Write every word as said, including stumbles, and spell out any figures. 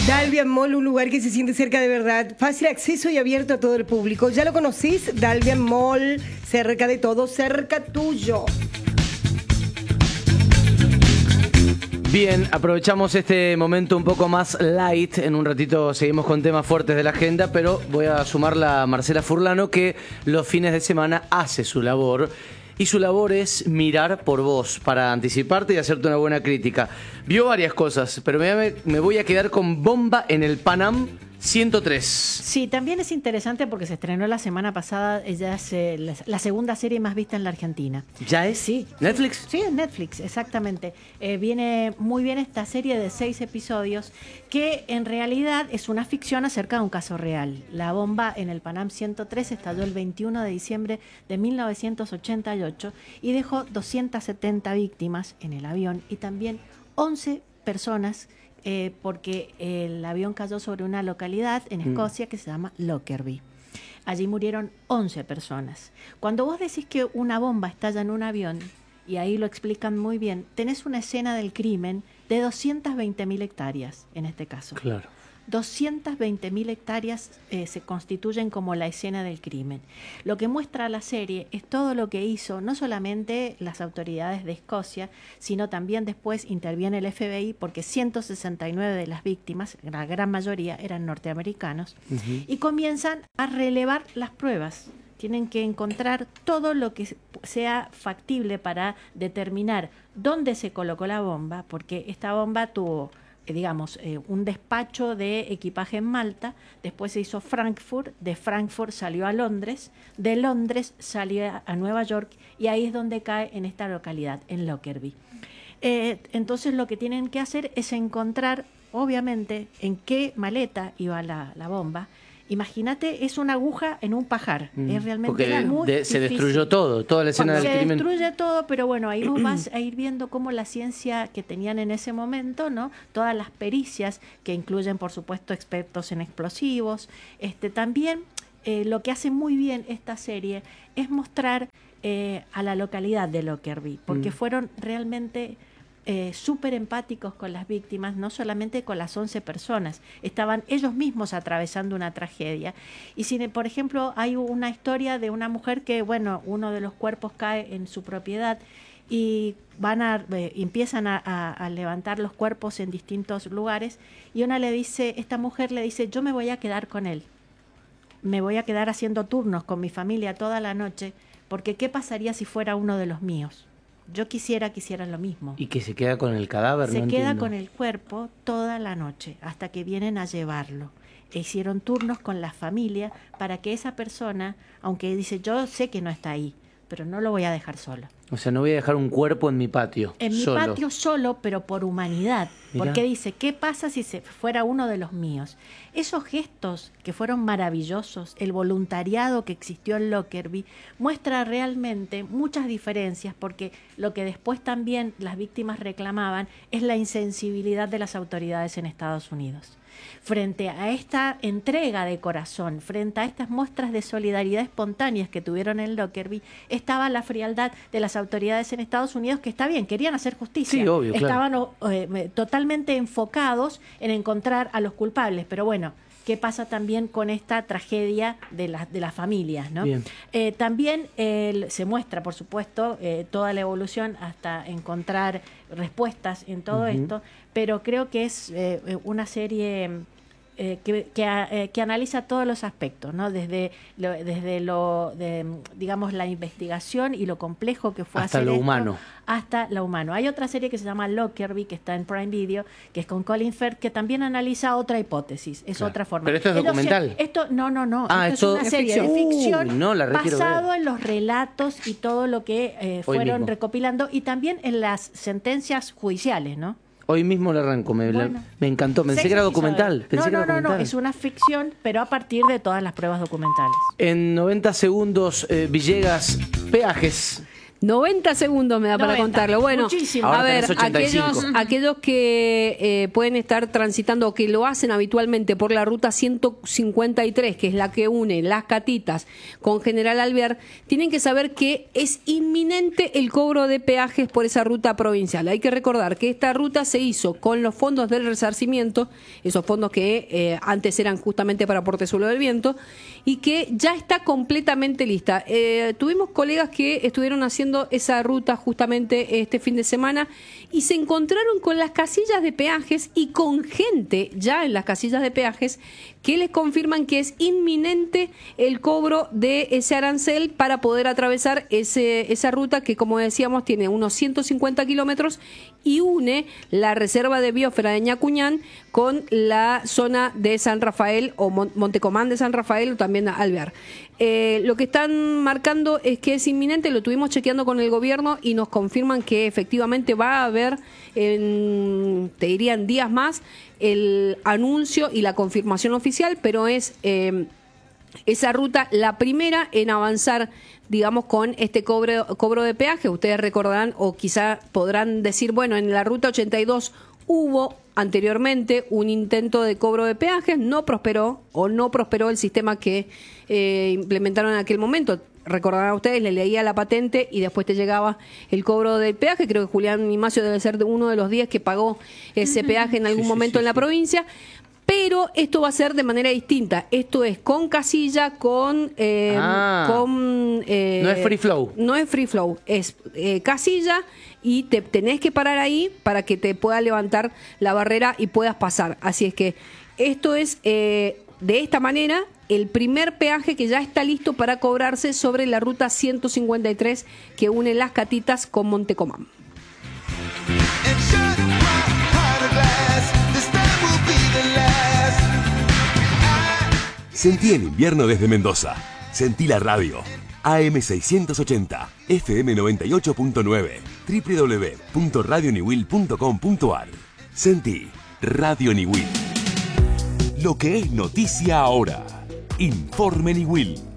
Dalvian Mall, un lugar que se siente cerca de verdad, fácil acceso y abierto a todo el público. ¿Ya lo conocís? Dalvian Mall, cerca de todo, cerca tuyo. Bien, aprovechamos este momento un poco más light. En un ratito seguimos con temas fuertes de la agenda, pero voy a sumarla a Marcela Furlano, que los fines de semana hace su labor. Y su labor es mirar por vos, para anticiparte y hacerte una buena crítica. Vio varias cosas, pero me, me voy a quedar con Bomba en el Panam ciento tres. Sí, también es interesante porque se estrenó la semana pasada, ella es eh, la, la segunda serie más vista en la Argentina. ¿Ya es? Sí. ¿Netflix? Sí, en Netflix, exactamente. Eh, viene muy bien esta serie de seis episodios que en realidad es una ficción acerca de un caso real. La bomba en el Panam ciento tres estalló el veintiuno de diciembre de mil novecientos ochenta y ocho y dejó doscientas setenta víctimas en el avión y también once personas Eh, porque el avión cayó sobre una localidad en Escocia que se llama Lockerbie. Allí murieron once personas. Cuando vos decís que una bomba estalla en un avión, y ahí lo explican muy bien, tenés una escena del crimen de doscientas veinte mil hectáreas, en este caso. Claro. doscientas veinte mil hectáreas eh, se constituyen como la escena del crimen. Lo que muestra la serie es todo lo que hizo, no solamente las autoridades de Escocia, sino también después interviene el F B I, porque ciento sesenta y nueve de las víctimas, la gran mayoría, eran norteamericanos, uh-huh. y comienzan a relevar las pruebas. Tienen que encontrar todo lo que sea factible para determinar dónde se colocó la bomba, porque esta bomba tuvo digamos, eh, un despacho de equipaje en Malta, después se hizo Frankfurt, de Frankfurt salió a Londres, de Londres salió a Nueva York y ahí es donde cae en esta localidad, en Lockerbie. Eh, entonces lo que tienen que hacer es encontrar, obviamente, en qué maleta iba la, la bomba. Imagínate, es una aguja en un pajar. Mm. Es realmente Porque muy de, se destruyó todo, toda la escena Cuando del se crimen. Se destruye todo, pero bueno, ahí vos vas a ir viendo cómo la ciencia que tenían en ese momento, ¿no? Todas las pericias que incluyen, por supuesto, expertos en explosivos. Este, también eh, lo que hace muy bien esta serie es mostrar eh, a la localidad de Lockerbie, porque mm. fueron realmente Eh, súper empáticos con las víctimas, no solamente con las once personas, estaban ellos mismos atravesando una tragedia. Y si, por ejemplo, hay una historia de una mujer que, bueno, uno de los cuerpos cae en su propiedad y van a eh, empiezan a, a, a levantar los cuerpos en distintos lugares y una le dice, esta mujer le dice, yo me voy a quedar con él, me voy a quedar haciendo turnos con mi familia toda la noche, porque ¿qué pasaría si fuera uno de los míos? Yo quisiera que hicieran lo mismo. ¿Y que se queda con el cadáver? Se no queda entiendo. con el cuerpo toda la noche, hasta que vienen a llevarlo. E hicieron turnos con la familia para que esa persona, aunque dice, yo sé que no está ahí, pero no lo voy a dejar solo. O sea, no voy a dejar un cuerpo en mi patio. En solo. mi patio solo, pero por humanidad. Mirá. Porque dice, ¿qué pasa si se fuera uno de los míos? Esos gestos que fueron maravillosos, el voluntariado que existió en Lockerbie, muestra realmente muchas diferencias, porque lo que después también las víctimas reclamaban es la insensibilidad de las autoridades en Estados Unidos. Frente a esta entrega de corazón, frente a estas muestras de solidaridad espontáneas que tuvieron en Lockerbie, estaba la frialdad de las autoridades en Estados Unidos, que está bien, querían hacer justicia. Sí, obvio, Estaban claro. eh, totalmente enfocados en encontrar a los culpables, pero bueno, ¿qué pasa también con esta tragedia de, la, de las familias, ¿no? Eh, también eh, se muestra, por supuesto, eh, toda la evolución hasta encontrar respuestas en todo uh-huh. esto, pero creo que es eh, una serie eh, que, que, eh, que analiza todos los aspectos, ¿no? Desde lo, desde lo de, digamos, la investigación y lo complejo que fue hasta hacer lo esto, humano. Hasta lo humano. Hay otra serie que se llama Lockerbie, que está en Prime Video, que es con Colin Firth, que también analiza otra hipótesis, es claro. otra forma. Pero esto es Ellos documental. Se, esto no, no, no. Ah, esto, esto es una serie ficción. de ficción uh, no, la basado en los relatos y todo lo que eh, fueron recopilando y también en las sentencias judiciales, ¿no? Hoy mismo le arranco, me, bueno, la, me encantó, pensé que era documental. Pensé no, que no, era documental. no, no, es una ficción, pero a partir de todas las pruebas documentales. En noventa segundos, eh, Villegas, peajes. noventa segundos me da para noventa, contarlo. Bueno, muchísimo. a Ahora ver, tenés ochenta y cinco. aquellos, aquellos que eh, pueden estar transitando o que lo hacen habitualmente por la ruta ciento cincuenta y tres, que es la que une Las Catitas con General Alvear, tienen que saber que es inminente el cobro de peajes por esa ruta provincial. Hay que recordar que esta ruta se hizo con los fondos del resarcimiento, esos fondos que eh, antes eran justamente para Portezuelo del Viento, y que ya está completamente lista. Eh, tuvimos colegas que estuvieron haciendo esa ruta justamente este fin de semana y se encontraron con las casillas de peajes y con gente ya en las casillas de peajes que les confirman que es inminente el cobro de ese arancel para poder atravesar ese, esa ruta que, como decíamos, tiene unos ciento cincuenta kilómetros y une la reserva de biosfera de Ñacuñán con la zona de San Rafael o Mon- Montecomán de San Rafael o también Alvear. Eh, lo que están marcando es que es inminente, lo estuvimos chequeando con el gobierno y nos confirman que efectivamente va a haber, en, te dirían días más, el anuncio y la confirmación oficial, pero es eh, esa ruta la primera en avanzar, digamos, con este cobro, cobro de peaje. Ustedes recordarán o quizá podrán decir, bueno, en la ruta ochenta y dos hubo anteriormente un intento de cobro de peajes, no prosperó o no prosperó el sistema que eh, implementaron en aquel momento. Recordarán ustedes, le leía la patente y después te llegaba el cobro del peaje. Creo que Julián Imacio debe ser uno de los días que pagó ese peaje en algún Sí, sí, momento sí, en la sí. provincia. Pero esto va a ser de manera distinta. Esto es con casilla, con... Eh, Ah. con eh, No es free flow. No es free flow, es eh, casilla y te tenés que parar ahí para que te pueda levantar la barrera y puedas pasar. Así es que esto es... Eh, de esta manera, el primer peaje que ya está listo para cobrarse sobre la ruta ciento cincuenta y tres que une Las Catitas con Montecomán. Sentí el invierno desde Mendoza. Sentí la radio. A M seiscientos ochenta, F M noventa y ocho punto nueve, doble u doble u doble u punto radio niwil punto com punto a r. Sentí Radio Niwil. Lo que es noticia ahora. Informe Niwil.